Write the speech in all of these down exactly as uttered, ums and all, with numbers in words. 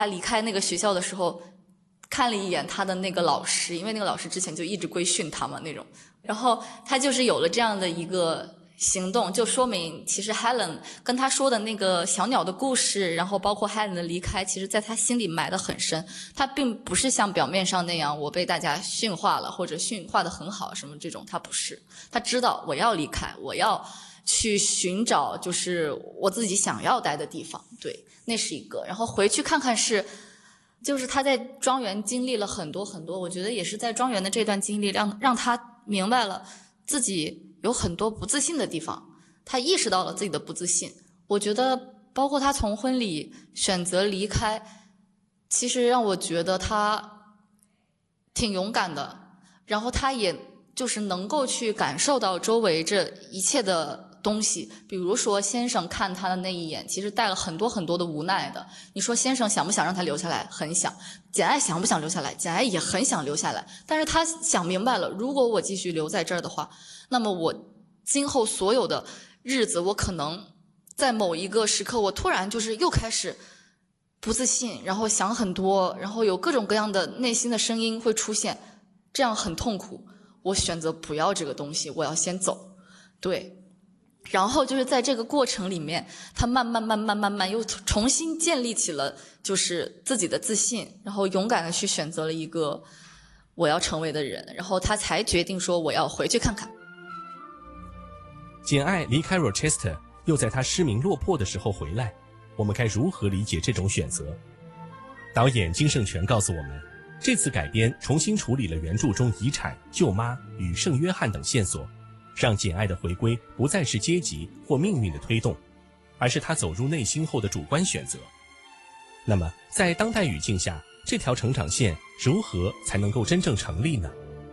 他离开那个学校的时候，看了一眼他的那个老师，因为那个老师之前就一直规训他嘛那种，然后他就是有了这样的一个行动，就说明其实 Helen 跟他说的那个小鸟的故事，然后包括 Helen 的离开，其实在他心里埋得很深。他并不是像表面上那样，我被大家驯化了，或者驯化得很好什么这种，他不是。他知道我要离开，我要去寻找就是我自己想要待的地方。对，那是一个。然后回去看看是，就是他在庄园经历了很多很多，我觉得也是在庄园的这段经历让让他明白了自己有很多不自信的地方，他意识到了自己的不自信。我觉得包括他从婚礼选择离开，其实让我觉得他挺勇敢的，然后他也就是能够去感受到周围这一切的东西。比如说先生看他的那一眼，其实带了很多很多的无奈的。你说先生想不想让他留下来？很想。简爱想不想留下来？简爱也很想留下来，但是他想明白了，如果我继续留在这儿的话，那么我今后所有的日子，我可能在某一个时刻，我突然就是又开始不自信，然后想很多，然后有各种各样的内心的声音会出现，这样很痛苦。我选择不要这个东西，我要先走。对，然后就是在这个过程里面，他慢慢慢慢慢慢又重新建立起了就是自己的自信，然后勇敢的去选择了一个我要成为的人，然后他才决定说我要回去看看。 简爱离开 Rochester， 又在他失明落魄的时候回来，我们该如何理解这种选择？导演金圣权告诉我们，这次改编重新处理了原著中遗产、舅妈与圣约翰等线索，让简爱的回归不再是阶级或命运的推动，而是他走入内心后的主观选择。那么在当代语境下，这条成长线如何才能够真正成立呢？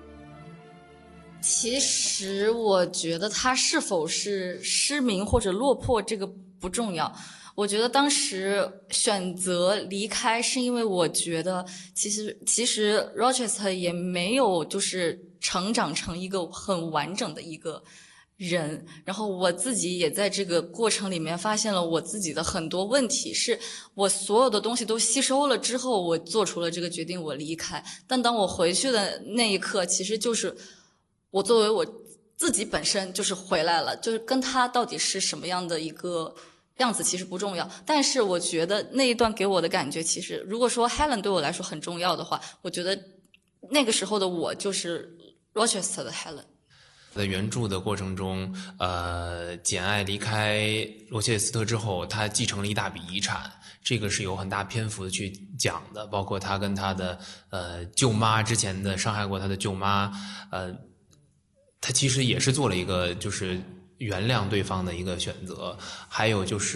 其实我觉得他是否是失明或者落魄这个不重要，我觉得当时选择离开是因为我觉得其实其实 Rochester 也没有就是成长成一个很完整的一个人，然后我自己也在这个过程里面发现了我自己的很多问题，是我所有的东西都吸收了之后，我做出了这个决定，我离开。但当我回去的那一刻，其实就是我作为我自己本身就是回来了，就是跟他到底是什么样的一个样子其实不重要，但是我觉得那一段给我的感觉，其实如果说 Helen 对我来说很重要的话，我觉得那个时候的我就是 Rochester 的 Helen。 在原著的过程中，呃，简爱离开罗切斯特之后，他继承了一大笔遗产，这个是有很大篇幅的去讲的，包括他跟他的呃舅妈之前的伤害过他的舅妈，呃，他其实也是做了一个就是原谅对方的一个选择，还有就是，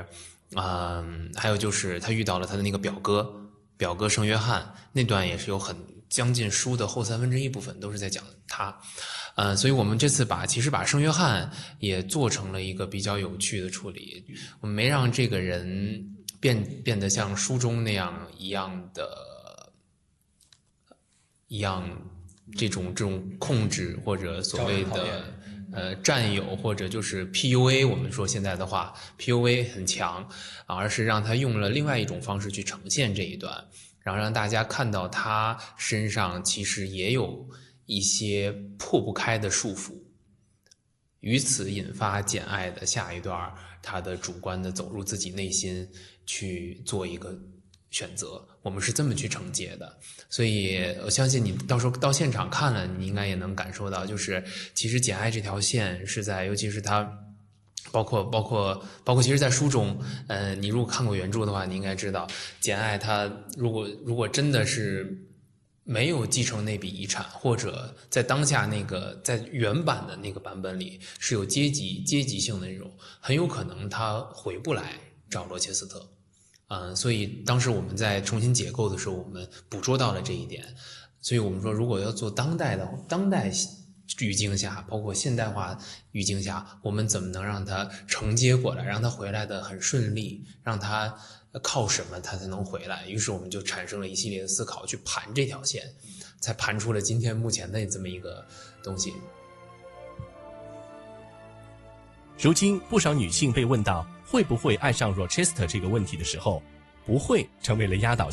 嗯、呃，还有就是他遇到了他的那个表哥，表哥圣约翰，那段也是有很将近书的后三分之一部分都是在讲他。呃，所以我们这次把其实把圣约翰也做成了一个比较有趣的处理，我们没让这个人变变得像书中那样一样的，一样这种这种控制或者所谓的呃占有或者就是 P U A， 我们说现在的话 P U A 很强，而是让他用了另外一种方式去呈现这一段，然后让大家看到他身上其实也有一些破不开的束缚，于此引发简爱的下一段，他的主观的走入自己内心去做一个选择，我们是这么去承接的。所以我相信你到时候到现场看了，你应该也能感受到，就是其实简爱这条线是在，尤其是他包括包括包括其实在书中，呃，你如果看过原著的话，你应该知道简爱他如果如果真的是没有继承那笔遗产，或者在当下那个在原版的那个版本里是有阶级阶级性的那种，很有可能他回不来找罗切斯特。嗯，所以当时我们在重新解构的时候，我们捕捉到了这一点。所以我们说，如果要做当代的当代语境下，包括现代化语境下，我们怎么能让他承接过来，让他回来的很顺利，让他靠什么他才能回来？于是我们就产生了一系列的思考，去盘这条线，才盘出了今天目前的这么一个东西。 如今不少女性被问到会不会爱上 Rochester 这个问题的时候， 不会成为了压倒